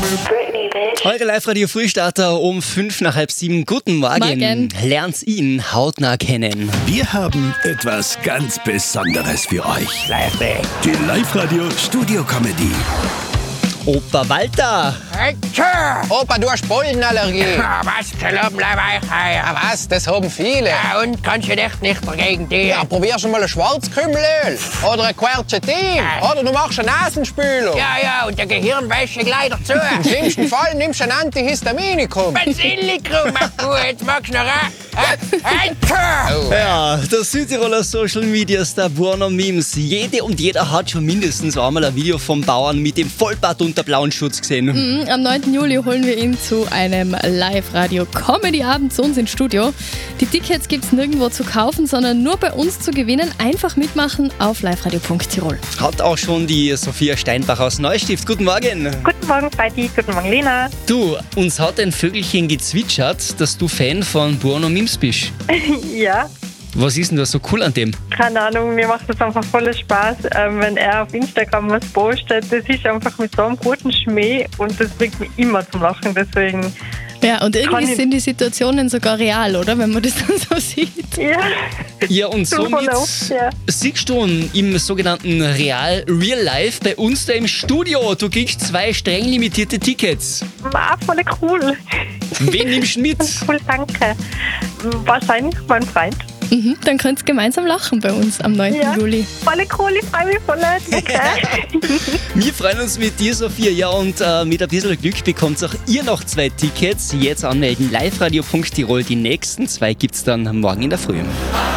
Eure Live-Radio-Frühstarter um 5:06. Guten Morgen. Morgen. Lernt's ihn hautnah kennen. Wir haben etwas ganz Besonderes für euch. Die Live-Radio-Studio-Comedy. Opa Walter. Opa, du hast Pollenallergie. Was? Zerlobenleiweichei. Ja, was? Das haben viele. Ja, und kannst du echt nicht dagegen dir? Ja, probier schon mal ein Schwarzkümmelöl. Oder ein Quercetin. Oder du machst einen Nasenspüler. Ja, und der Gehirnwäsche gleich dazu. Im schlimmsten Fall nimmst du ein Antihistaminikum. Basilikum, ach gut, jetzt magst du noch Ja, der Südtiroler Social-Media-Star Buono Memes. Jede und jeder hat schon mindestens einmal ein Video vom Bauern mit dem Vollbart unter blauen Schutz gesehen. Am 9. Juli holen wir ihn zu einem Live-Radio-Comedy-Abend zu uns ins Studio. Die Tickets gibt es nirgendwo zu kaufen, sondern nur bei uns zu gewinnen. Einfach mitmachen auf liveradio.tirol. Hat auch schon die Sophia Steinbach aus Neustift. Guten Morgen. Guten Morgen, Freiti. Guten Morgen, Lena. Du, uns hat ein Vögelchen gezwitschert, dass du Fan von Buono Memes bist. Ja, Was ist denn da so cool an dem? keine Ahnung, mir macht das einfach voll Spaß, wenn er auf Instagram was postet. Das ist einfach mit so einem guten Schmäh und das bringt mich immer zum Lachen. Deswegen, Ja, und irgendwie Kann ich- sind die Situationen sogar real, oder? Wenn man das dann so sieht. ja, Ja, und so voll somit oft, ja. siehst du im sogenannten Real Life bei uns da im Studio. Du kriegst 2 streng limitierte Tickets. Voll cool. Wen nimmst du mit? Cool, danke. Wahrscheinlich mein Freund. Dann könnt ihr gemeinsam lachen bei uns am 9. Ja. Juli. Voll cool, ich freue mich voll. Danke. Wir freuen uns mit dir, Sophia. Ja, und mit ein bisschen Glück bekommt auch ihr noch 2 Tickets. Jetzt anmelden, liveradio.tirol. Die nächsten 2 gibt's dann morgen in der Früh.